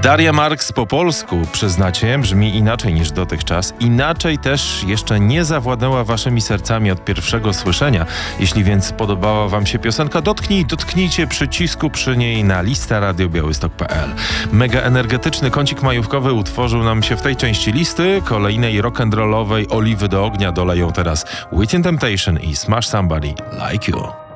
Daria Marks po polsku, przyznacie, brzmi inaczej niż dotychczas. Inaczej też jeszcze nie zawładnęła waszymi sercami od pierwszego słyszenia. Jeśli więc podobała wam się piosenka, dotknijcie przycisku przy niej na lista radiobiałystok.pl. Mega energetyczny kącik majówkowy utworzył nam się w tej części listy. Kolejnej rock'n'rollowej oliwy do ognia doleją teraz Within Temptation i Smash Somebody Like You.